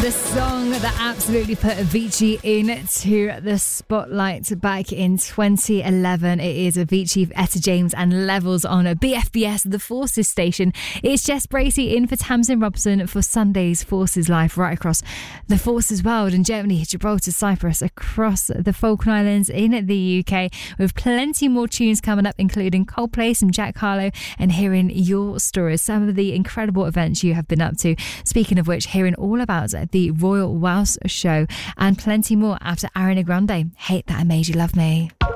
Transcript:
The song that absolutely put Avicii into the spotlight back in 2011. It is Avicii, Etta James and Levels on BFBS, the Forces station. It's Jess Bracey in for Tamsin Robson for Sunday's Forces Live right across the Forces world in Germany, Gibraltar, Cyprus, across the Falkland Islands in the UK, with plenty more tunes coming up, including Coldplay, some Jack Harlow, and hearing your stories, some of the incredible events you have been up to. Speaking of which, hearing all about the Royal Welsh Show and plenty more after Ariana Grande, Hate That I Made You Love Me.